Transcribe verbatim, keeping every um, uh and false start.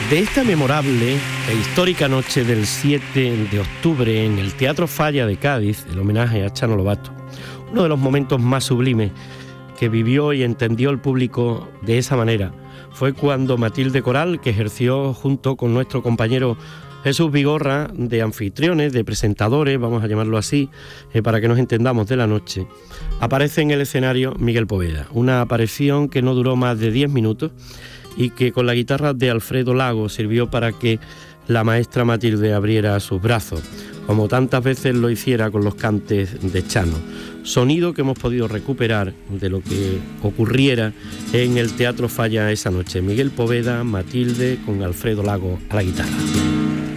De esta memorable e histórica noche del siete de octubre en el Teatro Falla de Cádiz, el homenaje a Chano Lobato, uno de los momentos más sublimes que vivió y entendió el público de esa manera fue cuando Matilde Coral, que ejerció junto con nuestro compañero Jesús Vigorra de anfitriones, de presentadores, vamos a llamarlo así, eh, para que nos entendamos de la noche, aparece en el escenario Miguel Poveda, una aparición que no duró más de diez minutos y que con la guitarra de Alfredo Lago sirvió para que la maestra Matilde abriera sus brazos, como tantas veces lo hiciera con los cantes de Chano. Sonido que hemos podido recuperar de lo que ocurriera en el Teatro Falla esa noche. Miguel Poveda, Matilde con Alfredo Lago a la guitarra.